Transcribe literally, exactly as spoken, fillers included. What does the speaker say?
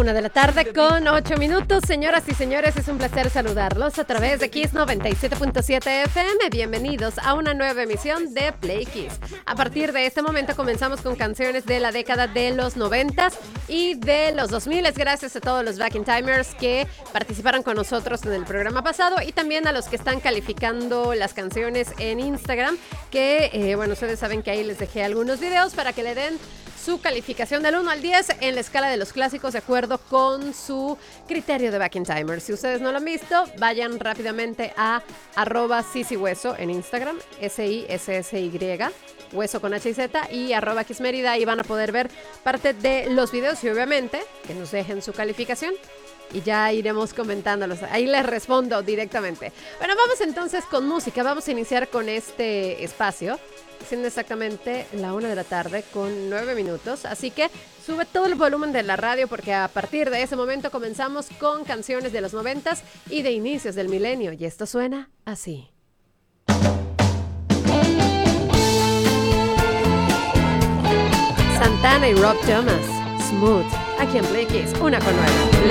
Una de la tarde con ocho minutos. Señoras y señores, es un placer saludarlos a través de Kiss noventa y siete punto siete F M. Bienvenidos a una nueva emisión de Play Kiss. A partir de este momento comenzamos con canciones de la década de los noventas y de los dos miles. Gracias a todos los Back in Timers que participaron con nosotros en el programa pasado y también a los que están calificando las canciones en Instagram, que eh, bueno, ustedes saben que ahí les dejé algunos videos para que le den su calificación del uno al diez en la escala de los clásicos de acuerdo con su criterio de Back in Timer. Si ustedes no lo han visto, vayan rápidamente a arroba sisihueso en Instagram, S I S S Y, hueso con H y Z, y arroba Kissmerida, y van a poder ver parte de los videos y obviamente que nos dejen su calificación. Y ya iremos comentándolos. Ahí les respondo directamente. Bueno, vamos entonces con música. Vamos a iniciar con este espacio. Siendo exactamente la una de la tarde con nueve minutos. Así que sube todo el volumen de la radio porque a partir de ese momento comenzamos con canciones de los noventas y de inicios del milenio. Y esto suena así. Santana y Rob Thomas. Smooth. Aquí en Play Kiss. Una con nueve.